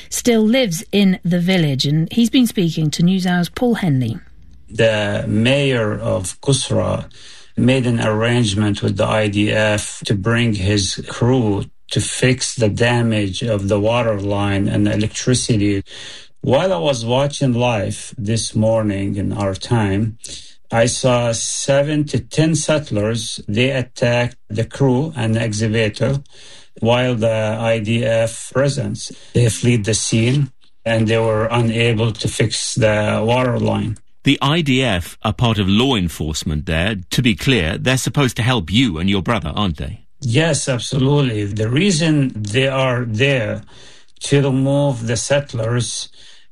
still lives in the village, and he's been speaking to NewsHour's Paul Henley. The mayor of Qusra made an arrangement with the IDF to bring his crew to fix the damage of the water line and the electricity. While I was watching live this morning in our time, I saw 7 to 10 settlers. They attacked the crew and the excavator while the IDF presence. They fled the scene and they were unable to fix the water line. The IDF are part of law enforcement there. To be clear, they're supposed to help you and your brother, aren't they? Yes, absolutely. The reason they are there to remove the settlers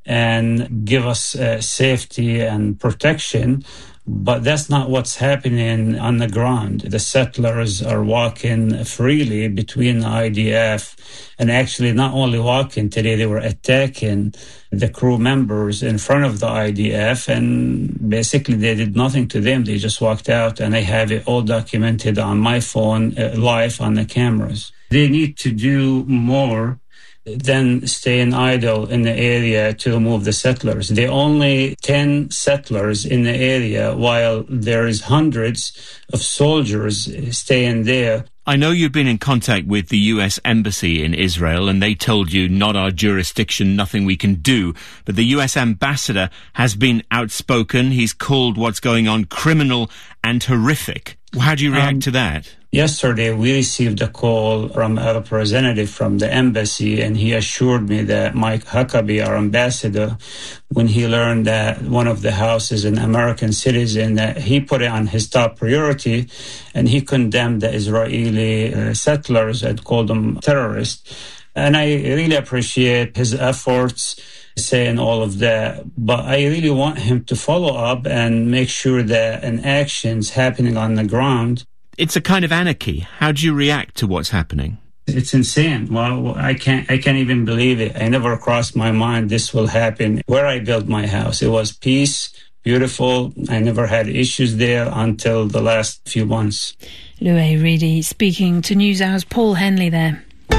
and give us safety and protection, but that's not what's happening on the ground. The settlers are walking freely between the IDF, and actually not only walking today, they were attacking the crew members in front of the IDF, and basically they did nothing to them. They just walked out, and I have it all documented on my phone, live on the cameras. They need to do more than staying idle in the area to remove the settlers. There are only 10 settlers in the area, while there is hundreds of soldiers staying there. I know you've been in contact with the US Embassy in Israel, and they told you, not our jurisdiction, nothing we can do. But the US Ambassador has been outspoken. He's called what's going on criminal and horrific. How do you react to that? Yesterday, we received a call from a representative from the embassy, and he assured me that Mike Huckabee, our ambassador, when he learned that one of the houses is an American citizen, that he put it on his top priority, and he condemned the Israeli settlers and called them terrorists. And I really appreciate his efforts saying all of that, but I really want him to follow up and make sure that an action's happening on the ground. It's a kind of anarchy. How do you react to what's happening? It's insane. Well, I can't even believe it. I never crossed my mind this will happen. Where I built my house, it was peace, beautiful. I never had issues there until the last few months. Louis Reedy speaking to NewsHour's Paul Henley there.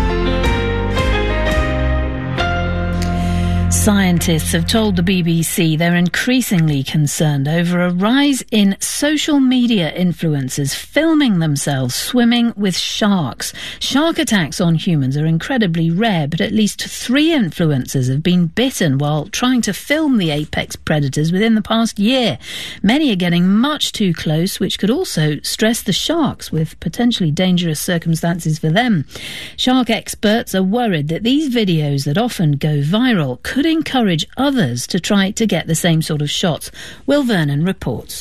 Scientists have told the BBC they're increasingly concerned over a rise in social media influencers filming themselves swimming with sharks. Shark attacks on humans are incredibly rare, but at least 3 influencers have been bitten while trying to film the apex predators within the past year. Many are getting much too close, which could also stress the sharks with potentially dangerous circumstances for them. Shark experts are worried that these videos that often go viral could encourage others to try to get the same sort of shots. Will Vernon reports.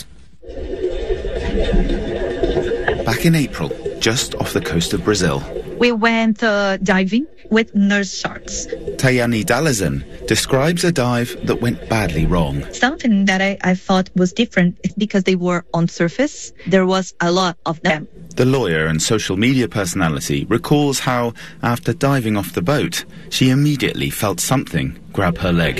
Back in April, just off the coast of Brazil, we went diving with nurse sharks. Tayani Dalazan describes a dive that went badly wrong. Something that I thought was different is because they were on surface. There was a lot of them. The lawyer and social media personality recalls how, after diving off the boat, she immediately felt something grab her leg.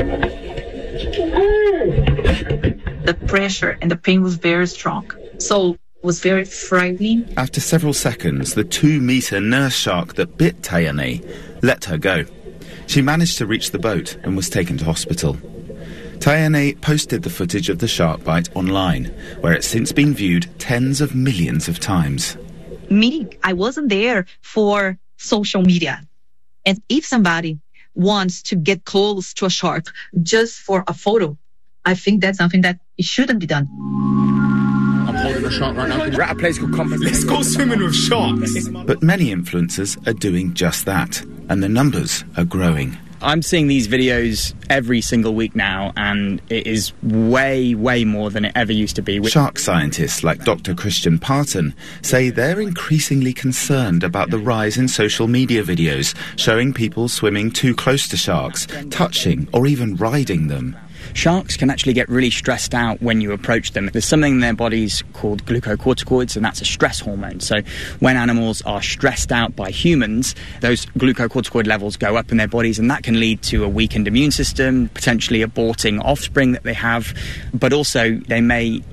The pressure and the pain was very strong. So it was very frightening. After several seconds, the 2-metre nurse shark that bit Tayani let her go. She managed to reach the boat and was taken to hospital. Tayane posted the footage of the shark bite online, where it's since been viewed tens of millions of times. Meaning, I wasn't there for social media. And if somebody wants to get close to a shark just for a photo, I think that's something that it shouldn't be done. I'm holding a shark right now. We're at a place called Compass. Let's go swimming with sharks. But many influencers are doing just that, and the numbers are growing. I'm seeing these videos every single week now, and it is way, way more than it ever used to be. Shark scientists like Dr. Christian Parton say they're increasingly concerned about the rise in social media videos showing people swimming too close to sharks, touching or even riding them. Sharks can actually get really stressed out when you approach them. There's something in their bodies called glucocorticoids, and that's a stress hormone. So when animals are stressed out by humans, those glucocorticoid levels go up in their bodies, and that can lead to a weakened immune system, potentially aborting offspring that they have. But also, they may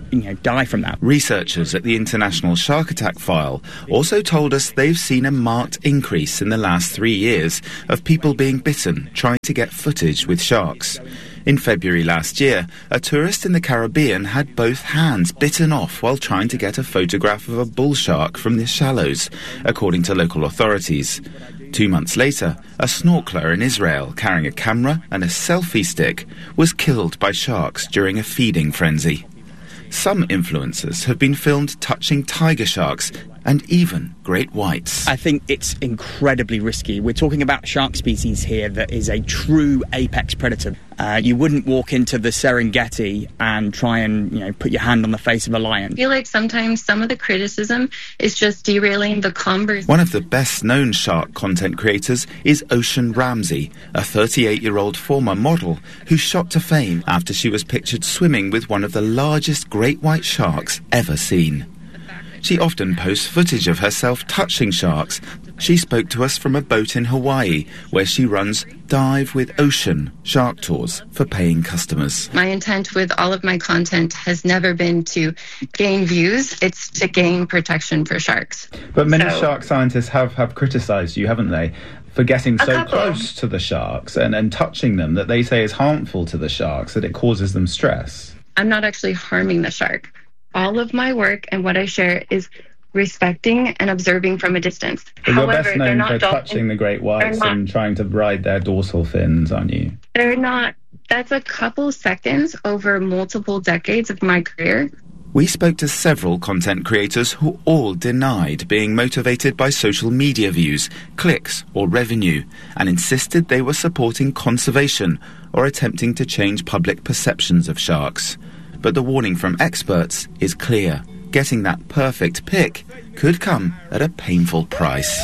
die from that. Researchers at the International Shark Attack File also told us they've seen a marked increase in the last 3 years of people being bitten trying to get footage with sharks. In February last year, a tourist in the Caribbean had both hands bitten off while trying to get a photograph of a bull shark from the shallows, according to local authorities. 2 months later, a snorkeler in Israel carrying a camera and a selfie stick was killed by sharks during a feeding frenzy. Some influencers have been filmed touching tiger sharks and even great whites. I think it's incredibly risky. We're talking about shark species here that is a true apex predator. You wouldn't walk into the Serengeti and try and, put your hand on the face of a lion. I feel like sometimes some of the criticism is just derailing the conversation. One of the best-known shark content creators is Ocean Ramsey, a 38-year-old former model who shot to fame after she was pictured swimming with one of the largest great white sharks ever seen. She often posts footage of herself touching sharks. She spoke to us from a boat in Hawaii, where she runs Dive with Ocean shark tours for paying customers. My intent with all of my content has never been to gain views. It's to gain protection for sharks. But many shark scientists have criticised you, haven't they, for getting so close to the sharks and touching them that they say is harmful to the sharks, that it causes them stress. I'm not actually harming the shark. All of my work and what I share is respecting and observing from a distance. But you're best known for touching the great whites and trying to ride their dorsal fins, aren't you? They're not. That's a couple seconds over multiple decades of my career. We spoke to several content creators who all denied being motivated by social media views, clicks or revenue, and insisted they were supporting conservation or attempting to change public perceptions of sharks. But the warning from experts is clear. Getting that perfect pic could come at a painful price.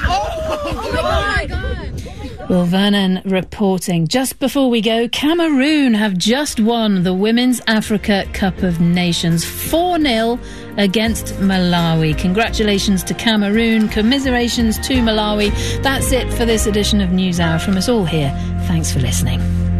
Will Vernon reporting. Just before we go, Cameroon have just won the Women's Africa Cup of Nations 4-0 against Malawi. Congratulations to Cameroon. Commiserations to Malawi. That's it for this edition of NewsHour from us all here. Thanks for listening.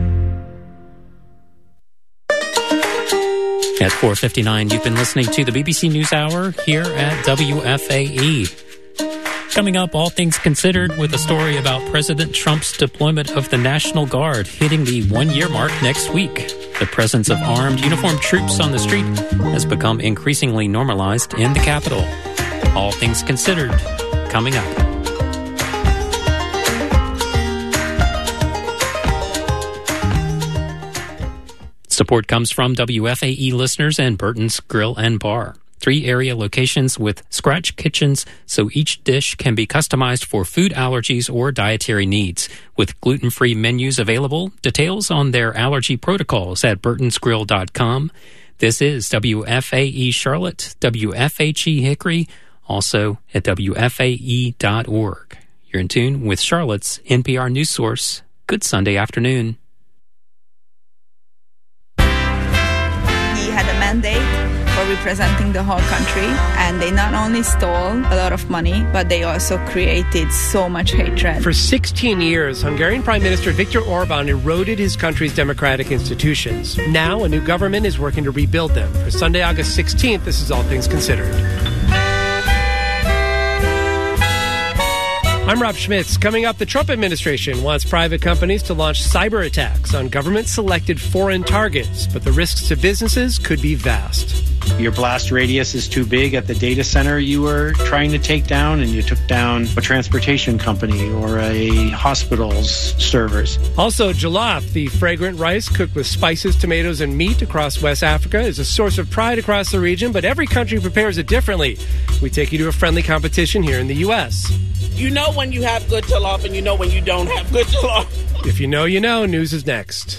At 4:59, you've been listening to the BBC NewsHour here at WFAE. Coming up, all things considered, with a story about President Trump's deployment of the National Guard hitting the 1-year mark next week. The presence of armed, uniformed troops on the street has become increasingly normalized in the capital. All things considered, coming up. Support comes from WFAE listeners and Burton's Grill and Bar. 3 area locations with scratch kitchens, so each dish can be customized for food allergies or dietary needs. With gluten-free menus available, details on their allergy protocols at burtonsgrill.com. This is WFAE Charlotte, WFHE Hickory, also at WFAE.org. You're in tune with Charlotte's NPR News Source. Good Sunday afternoon. He had a mandate for representing the whole country, and they not only stole a lot of money, but they also created so much hatred. For 16 years, Hungarian Prime Minister Viktor Orban eroded his country's democratic institutions. Now, a new government is working to rebuild them. For Sunday, August 16th, this is All Things Considered. I'm Rob Schmitz. Coming up, the Trump administration wants private companies to launch cyber attacks on government-selected foreign targets, but the risks to businesses could be vast. Your blast radius is too big at the data center you were trying to take down, and you took down a transportation company or a hospital's servers. Also, jollof, the fragrant rice cooked with spices, tomatoes, and meat across West Africa, is a source of pride across the region, but every country prepares it differently. We take you to a friendly competition here in the U.S. You know when you have good jollof, and you know when you don't have good jollof. If you know, you know. News is next.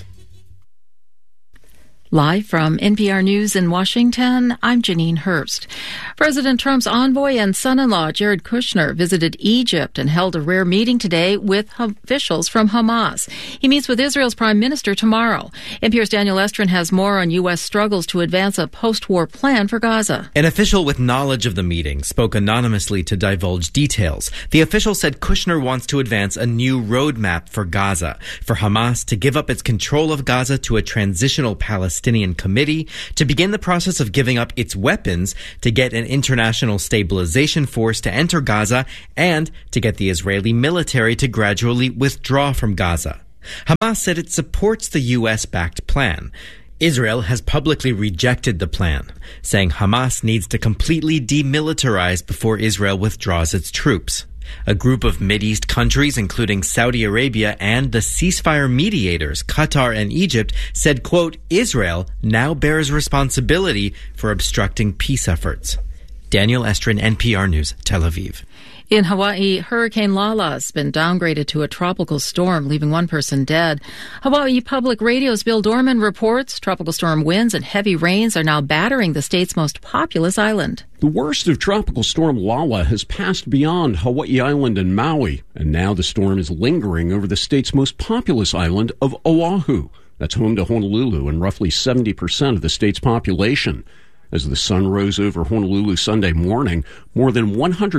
Live from NPR News in Washington, I'm Janine Hurst. President Trump's envoy and son-in-law, Jared Kushner, visited Egypt and held a rare meeting today with officials from Hamas. He meets with Israel's prime minister tomorrow. NPR's Daniel Estrin has more on U.S. struggles to advance a post-war plan for Gaza. An official with knowledge of the meeting spoke anonymously to divulge details. The official said Kushner wants to advance a new roadmap for Gaza, for Hamas to give up its control of Gaza to a transitional Palestinian Palestinian Committee to begin the process of giving up its weapons to get an international stabilization force to enter Gaza and to get the Israeli military to gradually withdraw from Gaza. Hamas said it supports the U.S.-backed plan. Israel has publicly rejected the plan, saying Hamas needs to completely demilitarize before Israel withdraws its troops. A group of Mideast countries, including Saudi Arabia and the ceasefire mediators, Qatar and Egypt, said, quote, Israel now bears responsibility for obstructing peace efforts. Daniel Estrin, NPR News, Tel Aviv. In Hawaii, Hurricane Lala has been downgraded to a tropical storm, leaving one person dead. Hawaii Public Radio's Bill Dorman reports tropical storm winds and heavy rains are now battering the state's most populous island. The worst of Tropical Storm Lala has passed beyond Hawaii Island and Maui, and now the storm is lingering over the state's most populous island of Oahu. That's home to Honolulu and roughly 70% of the state's population. As the sun rose over Honolulu Sunday morning, more than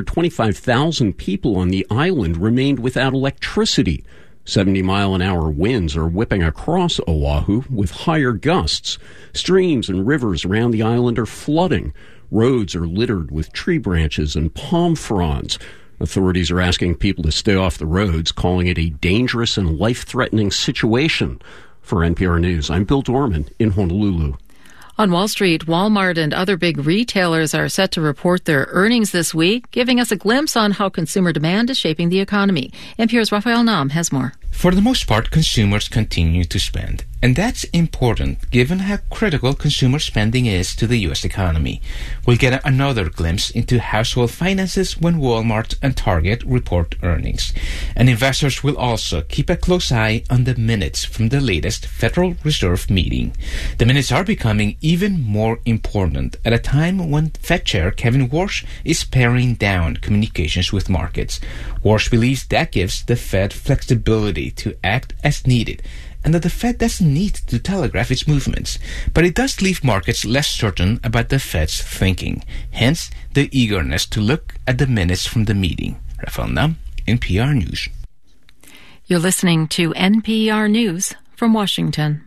125,000 people on the island remained without electricity. 70-mile-an-hour winds are whipping across Oahu with higher gusts. Streams and rivers around the island are flooding. Roads are littered with tree branches and palm fronds. Authorities are asking people to stay off the roads, calling it a dangerous and life-threatening situation. For NPR News, I'm Bill Dorman in Honolulu. On Wall Street, Walmart and other big retailers are set to report their earnings this week, giving us a glimpse on how consumer demand is shaping the economy. NPR's Raphael Nam has more. For the most part, consumers continue to spend. And that's important given how critical consumer spending is to the U.S. economy. We'll get another glimpse into household finances when Walmart and Target report earnings. And investors will also keep a close eye on the minutes from the latest Federal Reserve meeting. The minutes are becoming even more important at a time when Fed Chair Kevin Warsh is paring down communications with markets. Warsh believes that gives the Fed flexibility to act as needed, and that the Fed doesn't need to telegraph its movements, but it does leave markets less certain about the Fed's thinking. Hence, the eagerness to look at the minutes from the meeting. Raphael Nam, NPR News. You're listening to NPR News from Washington.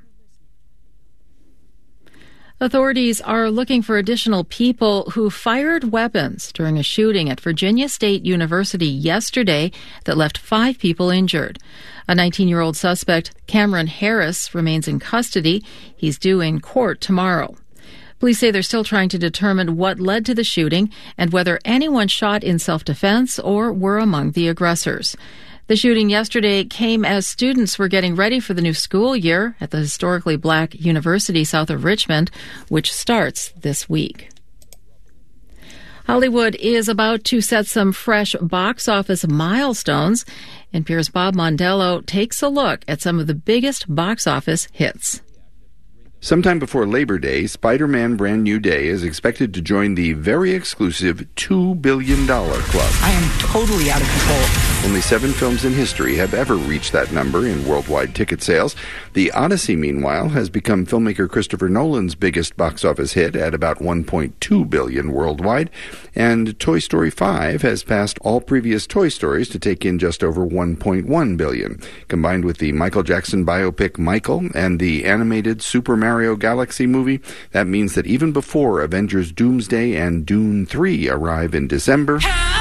Authorities are looking for additional people who fired weapons during a shooting at Virginia State University yesterday that left 5 people injured. A 19-year-old suspect, Cameron Harris, remains in custody. He's due in court tomorrow. Police say they're still trying to determine what led to the shooting and whether anyone shot in self-defense or were among the aggressors. The shooting yesterday came as students were getting ready for the new school year at the historically black university south of Richmond, which starts this week. Hollywood is about to set some fresh box office milestones. NPR's Bob Mondello takes a look at some of the biggest box office hits. Sometime before Labor Day, Spider-Man Brand New Day is expected to join the very exclusive $2 billion club. I am totally out of control. Only 7 films in history have ever reached that number in worldwide ticket sales. The Odyssey, meanwhile, has become filmmaker Christopher Nolan's biggest box office hit at about $1.2 billion worldwide. And Toy Story 5 has passed all previous Toy Stories to take in just over $1.1 billion. Combined with the Michael Jackson biopic Michael and the animated Super Mario Galaxy movie, that means that even before Avengers Doomsday and Dune 3 arrive in December,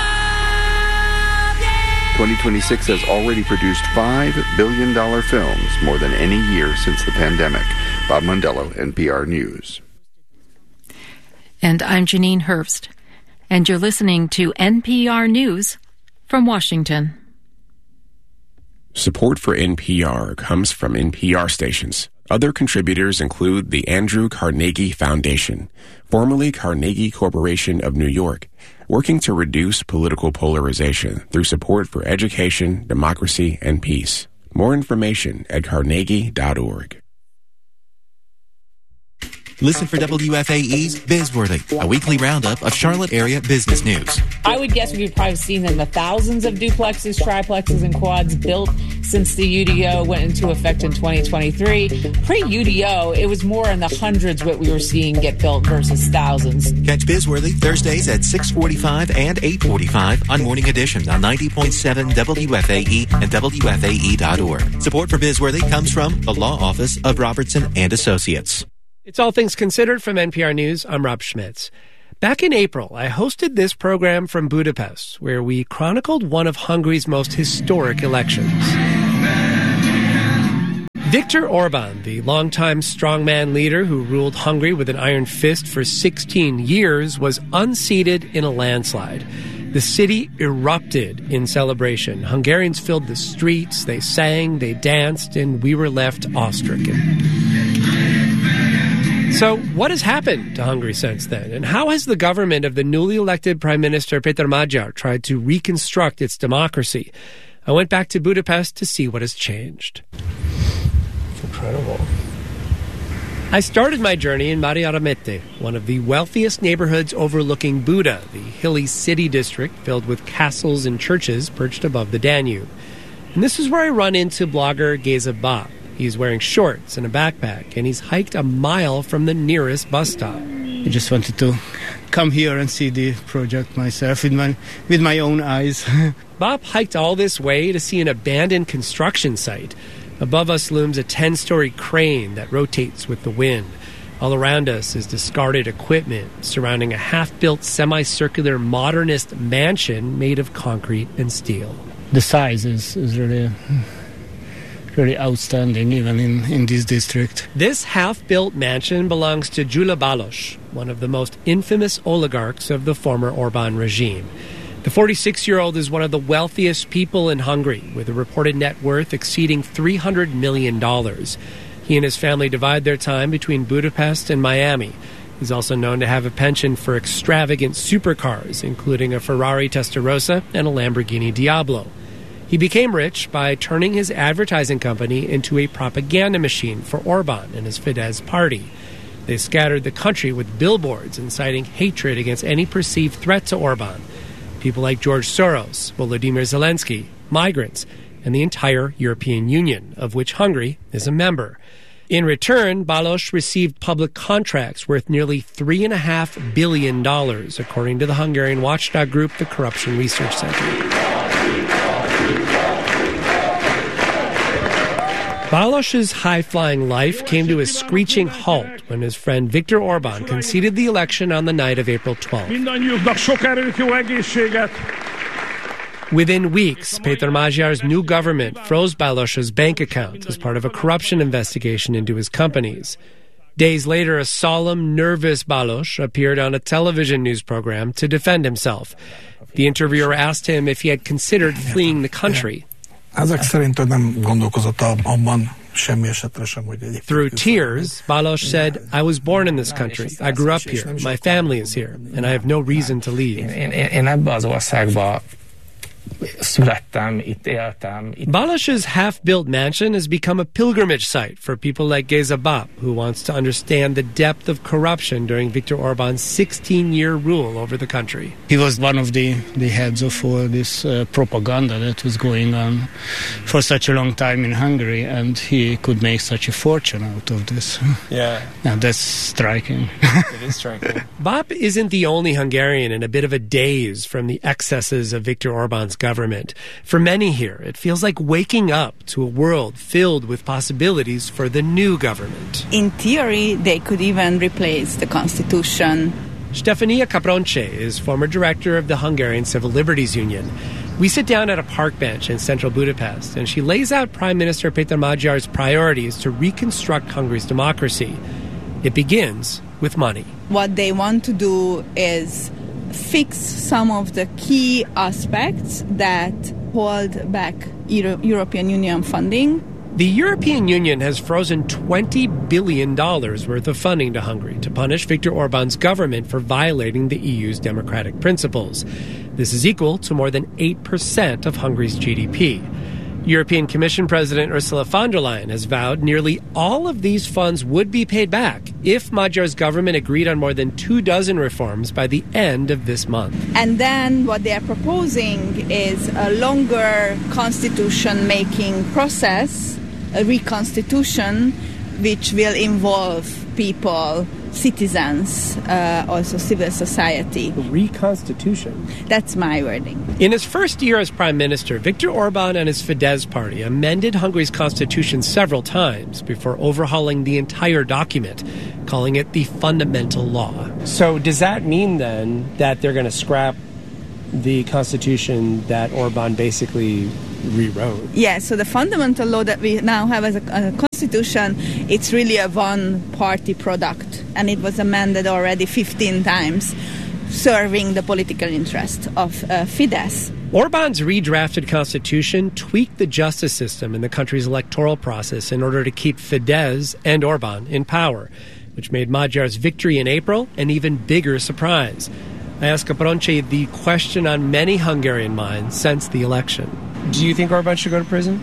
2026 has already produced $5 billion films, more than any year since the pandemic. Bob Mondello, NPR News. And I'm Janine Herbst, and you're listening to NPR News from Washington. Support for NPR comes from NPR stations. Other contributors include the Andrew Carnegie Foundation, formerly Carnegie Corporation of New York, working to reduce political polarization through support for education, democracy, and peace. More information at carnegie.org. Listen for WFAE's Bizworthy, a weekly roundup of Charlotte area business news. I would guess we've probably seen in the thousands of duplexes, triplexes, and quads built since the UDO went into effect in 2023. Pre-UDO, it was more in the hundreds what we were seeing get built versus thousands. Catch Bizworthy Thursdays at 6:45 and 8:45 on Morning Edition on 90.7 WFAE and WFAE.org. Support for Bizworthy comes from the Law Office of Robertson and Associates. It's All Things Considered from NPR News. I'm Rob Schmitz. Back in April, I hosted this program from Budapest, where we chronicled one of Hungary's most historic elections. Viktor Orban, the longtime strongman leader who ruled Hungary with an iron fist for 16 years, was unseated in a landslide. The city erupted in celebration. Hungarians filled the streets, they sang, they danced, and we were left awestricken. So what has happened to Hungary since then? And how has the government of the newly elected Prime Minister Péter Magyar tried to reconstruct its democracy? I went back to Budapest to see what has changed. Incredible. I started my journey in Mariara Mette, one of the wealthiest neighborhoods overlooking Buda, the hilly city district filled with castles and churches perched above the Danube. And this is where I run into blogger Geza Bab. He's wearing shorts and a backpack, and he's hiked a mile from the nearest bus stop. I just wanted to come here and see the project myself with my own eyes. Bob hiked all this way to see an abandoned construction site. Above us looms a 10-story crane that rotates with the wind. All around us is discarded equipment surrounding a half-built semicircular modernist mansion made of concrete and steel. The size is really outstanding, even in this district. This half-built mansion belongs to Gyula Balázs, one of the most infamous oligarchs of the former Orban regime. The 46-year-old is one of the wealthiest people in Hungary, with a reported net worth exceeding $300 million. He and his family divide their time between Budapest and Miami. He's also known to have a penchant for extravagant supercars, including a Ferrari Testarossa and a Lamborghini Diablo. He became rich by turning his advertising company into a propaganda machine for Orban and his Fidesz party. They scattered the country with billboards inciting hatred against any perceived threat to Orban. People like George Soros, Volodymyr Zelensky, migrants, and the entire European Union, of which Hungary is a member. In return, Balázs received public contracts worth nearly $3.5 billion, according to the Hungarian watchdog group, the Corruption Research Center. Balázs's high-flying life came to a screeching halt when his friend Viktor Orban conceded the election on the night of April 12th. Within weeks, Péter Magyar's new government froze Balázs's bank account as part of a corruption investigation into his companies. Days later, a solemn, nervous Balázs appeared on a television news program to defend himself. The interviewer asked him if he had considered fleeing the country. Through tears, Balázs said, "I was born in this country. I grew up here. My family is here, and I have no reason to leave." Balázs's half-built mansion has become a pilgrimage site for people like Geza Bab, who wants to understand the depth of corruption during Viktor Orban's 16-year rule over the country. He was one of the heads of all this propaganda that was going on for such a long time in Hungary, and he could make such a fortune out of this. Yeah. And that's striking. It is striking. Bab isn't the only Hungarian in a bit of a daze from the excesses of Viktor Orban's government. For many here, it feels like waking up to a world filled with possibilities for the new government. In theory, they could even replace the constitution. Stefania Capronce is former director of the Hungarian Civil Liberties Union. We sit down at a park bench in central Budapest, and she lays out Prime Minister Péter Magyar's priorities to reconstruct Hungary's democracy. It begins with money. What they want to do is fix some of the key aspects that hold back European Union funding. The European Union has frozen $20 billion worth of funding to Hungary to punish Viktor Orban's government for violating the EU's democratic principles. This is equal to more than 8% of Hungary's GDP. European Commission President Ursula von der Leyen has vowed nearly all of these funds would be paid back if Magyar's government agreed on more than 24 reforms by the end of this month. And then what they are proposing is a longer constitution-making process, a reconstitution, which will involve people, citizens, also civil society. Reconstitution? That's my wording. In his first year as prime minister, Viktor Orban and his Fidesz party amended Hungary's constitution several times before overhauling the entire document, calling it the fundamental law. So does that mean then that they're going to scrap the constitution that Orban basically rewrote? Yeah, so the fundamental law that we now have as a constitution, it's really a one-party product, and it was amended already 15 times, serving the political interest of Fidesz. Orban's redrafted constitution tweaked the justice system in the country's electoral process in order to keep Fidesz and Orban in power, which made Magyar's victory in April an even bigger surprise. I asked Capronci the question on many Hungarian minds since the election. Do you think Orban should go to prison?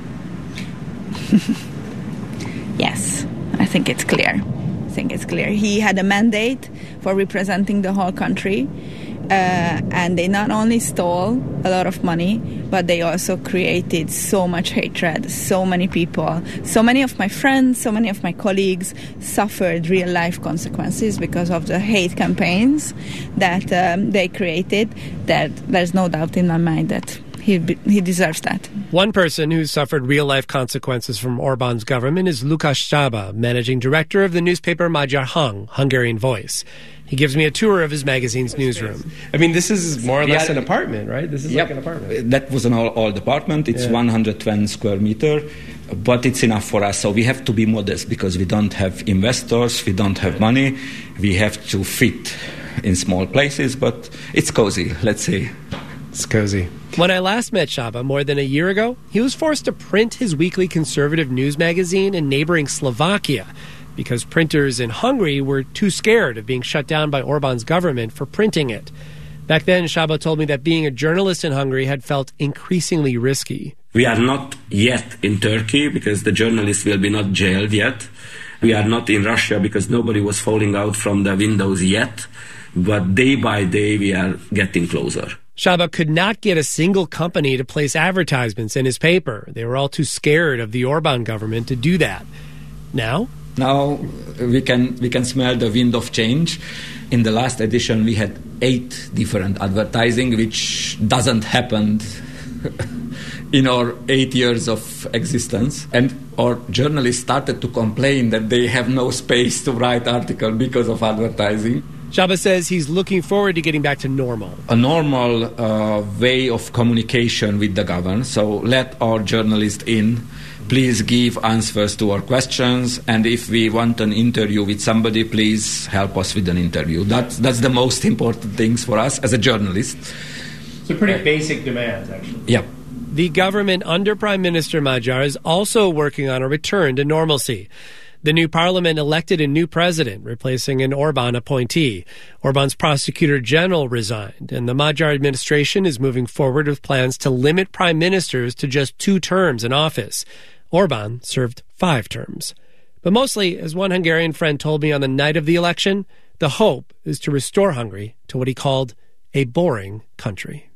Yes, I think it's clear. He had a mandate for representing the whole country, and they not only stole a lot of money, but they also created so much hatred. So many people, so many of my friends, so many of my colleagues suffered real-life consequences because of the hate campaigns that they created. That there's no doubt in my mind that he deserves that. One person who suffered real-life consequences from Orban's government is Lukasz Saba, managing director of the newspaper Magyar Hang, Hungarian Voice. He gives me a tour of his magazine's newsroom. I mean, this is more or less an apartment, right? This is like an apartment. That was an old apartment. It's 120 square meter, but it's enough for us. So we have to be modest because we don't have investors, we don't have money. We have to fit in small places, but it's cozy, let's say. It's cozy. When I last met Saba more than a year ago, he was forced to print his weekly conservative news magazine in neighboring Slovakia because printers in Hungary were too scared of being shut down by Orban's government for printing it. Back then, Saba told me that being a journalist in Hungary had felt increasingly risky. We are not yet in Turkey because the journalists will be not jailed yet. We are not in Russia because nobody was falling out from the windows yet. But day by day, we are getting closer. Saba could not get a single company to place advertisements in his paper. They were all too scared of the Orban government to do that. Now we can smell the wind of change. In the last edition, we had 8 different advertising, which doesn't happen in our 8 years of existence. And our journalists started to complain that they have no space to write articles because of advertising. Saba says he's looking forward to getting back to normal. A normal way of communication with the government. So let our journalists in. Please give answers to our questions. And if we want an interview with somebody, please help us with an interview. That's the most important things for us as a journalist. So pretty basic demands, actually. Yep. The government under Prime Minister Magyar is also working on a return to normalcy. The new parliament elected a new president, replacing an Orban appointee. Orban's prosecutor general resigned, and the Magyar administration is moving forward with plans to limit prime ministers to just 2 terms in office. Orban served 5 terms. But mostly, as one Hungarian friend told me on the night of the election, the hope is to restore Hungary to what he called a boring country.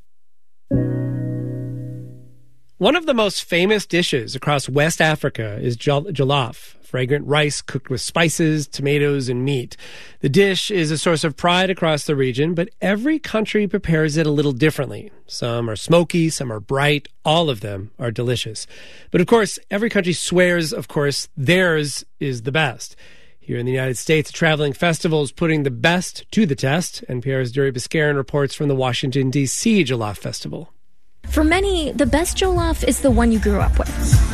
One of the most famous dishes across West Africa is jollof, fragrant rice cooked with spices, tomatoes, and meat. The dish is a source of pride across the region, but every country prepares it a little differently. Some are smoky, some are bright, all of them are delicious. But of course, every country swears, theirs is the best. Here in the United States, a traveling festival is putting the best to the test. NPR's Duri Biscaran reports from the Washington, D.C. Jollof Festival. For many, the best jollof is the one you grew up with.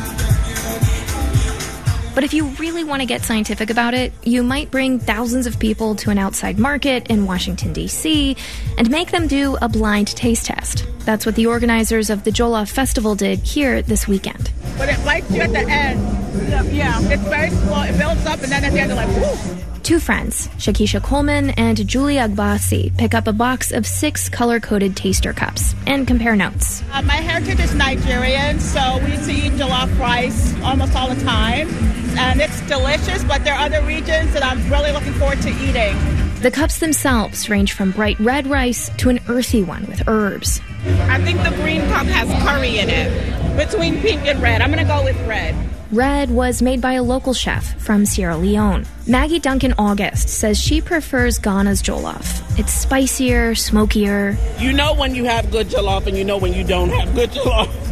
But if you really want to get scientific about it, you might bring thousands of people to an outside market in Washington, D.C., and make them do a blind taste test. That's what the organizers of the Jollof Festival did here this weekend. But it lights you at the end. Yeah, it's very slow. It builds up, and then at the end, they're like, whoo! 2 friends, Shakisha Coleman and Julie Agbasi, pick up a box of 6 color-coded taster cups and compare notes. My heritage is Nigerian, so we used to eat jollof rice almost all the time. And it's delicious, but there are other regions that I'm really looking forward to eating. The cups themselves range from bright red rice to an earthy one with herbs. I think the green cup has curry in it. Between pink and red, I'm going to go with red. Red was made by a local chef from Sierra Leone. Maggie Duncan August says she prefers Ghana's jollof. It's spicier, smokier. You know when you have good jollof and you know when you don't have good jollof.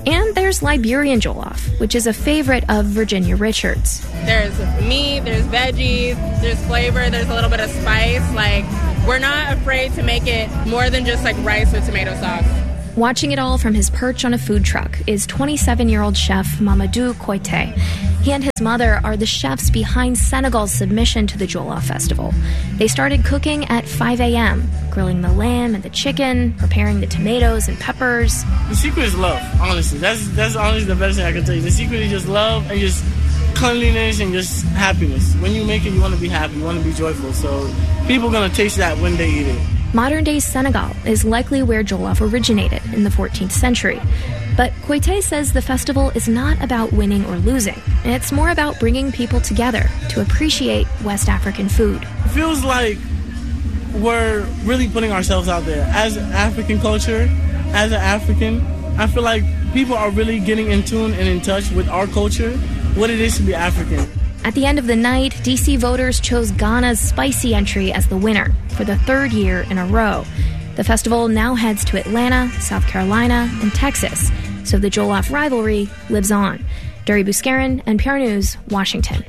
And there's Liberian jollof, which is a favorite of Virginia Richards. There's meat, there's veggies, there's flavor, there's a little bit of spice. Like, we're not afraid to make it more than just like rice with tomato sauce. Watching it all from his perch on a food truck is 27-year-old chef Mamadou Koité. He and his mother are the chefs behind Senegal's submission to the Jollof Festival. They started cooking at 5 a.m., grilling the lamb and the chicken, preparing the tomatoes and peppers. The secret is love, honestly. That's honestly the best thing I can tell you. The secret is just love and just cleanliness and just happiness. When you make it, you want to be happy, you want to be joyful. So people are going to taste that when they eat it. Modern-day Senegal is likely where jollof originated in the 14th century. But Koité says the festival is not about winning or losing. It's more about bringing people together to appreciate West African food. It feels like we're really putting ourselves out there. As African culture, as an African, I feel like people are really getting in tune and in touch with our culture, what it is to be African. At the end of the night, D.C. voters chose Ghana's spicy entry as the winner for the third year in a row. The festival now heads to Atlanta, South Carolina, and Texas, so the jollof rivalry lives on. Duri Buscarin, NPR News, Washington.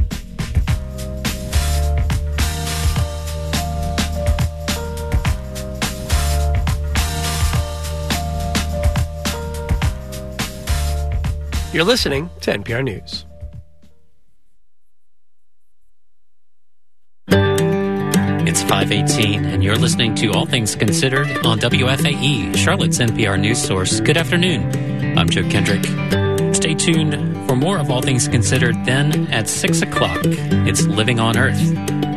You're listening to NPR News. It's 5:18, and you're listening to All Things Considered on WFAE, Charlotte's NPR news source. Good afternoon. I'm Joe Kendrick. Stay tuned for more of All Things Considered then at 6 o'clock. It's Living on Earth.